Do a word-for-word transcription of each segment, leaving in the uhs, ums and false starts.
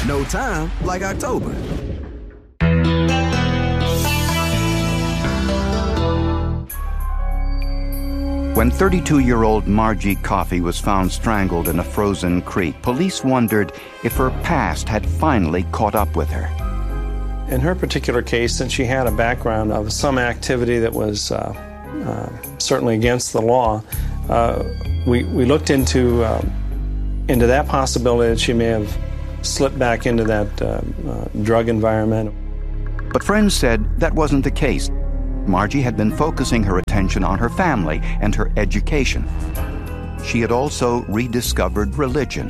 No time like October. When thirty-two-year-old Margie Coffey was found strangled in a frozen creek, police wondered if her past had finally caught up with her. In her particular case, since she had a background of some activity that was uh, uh, certainly against the law, uh, we, we looked into, uh, into that possibility that she may have slipped back into that uh, uh, drug environment. But friends said that wasn't the case. Margie had been focusing her attention on her family and her education. She had also rediscovered religion.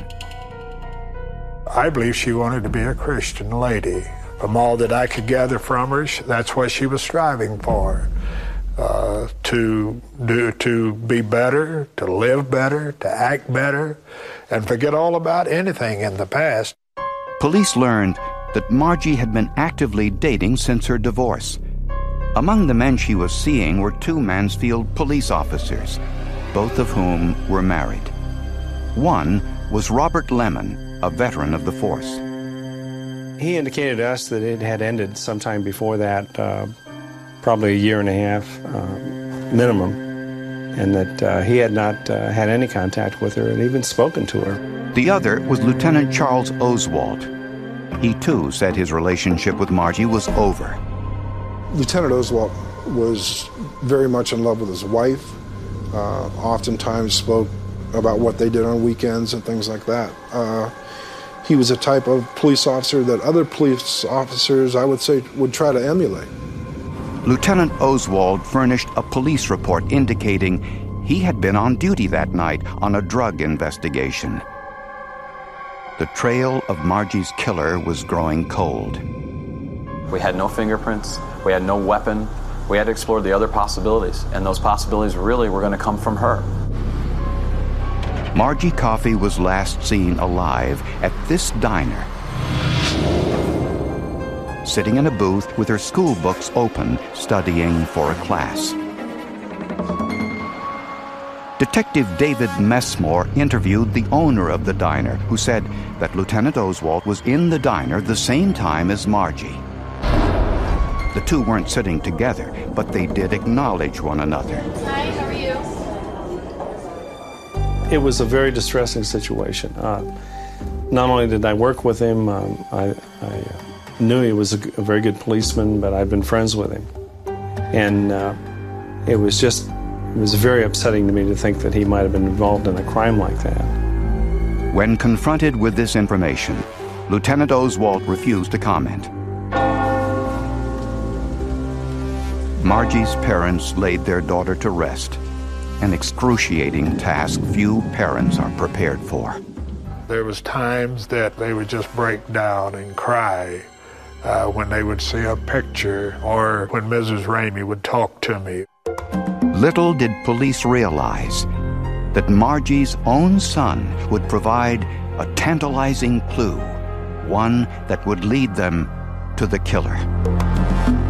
I believe she wanted to be a Christian lady. From all that I could gather from her, that's what she was striving for. Uh, to do, to be better, to live better, to act better, and forget all about anything in the past. Police learned that Margie had been actively dating since her divorce. Among the men she was seeing were two Mansfield police officers, both of whom were married. One was Robert Lemon, a veteran of the force. He indicated to us that it had ended sometime before that, uh, probably a year and a half uh, minimum, and that uh, he had not uh, had any contact with her and even spoken to her. The other was Lieutenant Charles Oswald. He too said his relationship with Margie was over. Lieutenant Oswald was very much in love with his wife, uh, oftentimes spoke about what they did on weekends and things like that. Uh, he was a type of police officer that other police officers, I would say, would try to emulate. Lieutenant Oswald furnished a police report indicating he had been on duty that night on a drug investigation. The trail of Margie's killer was growing cold. We had no fingerprints, we had no weapon, we had to explore the other possibilities, and those possibilities really were going to come from her. Margie Coffey was last seen alive at this diner, sitting in a booth with her school books open, studying for a class. Detective David Messmore interviewed the owner of the diner, who said that Lieutenant Oswald was in the diner the same time as Margie. The two weren't sitting together, but they did acknowledge one another. Hi, how are you? It was a very distressing situation. Uh, not only did I work with him, um, I, I uh, knew he was a, a very good policeman, but I'd been friends with him. And uh, it was just, it was very upsetting to me to think that he might have been involved in a crime like that. When confronted with this information, Lieutenant Oswald refused to comment. Margie's parents laid their daughter to rest, an excruciating task few parents are prepared for. There was times that they would just break down and cry uh, when they would see a picture or when Missus Ramey would talk to me. Little did police realize that Margie's own son would provide a tantalizing clue, one that would lead them to the killer.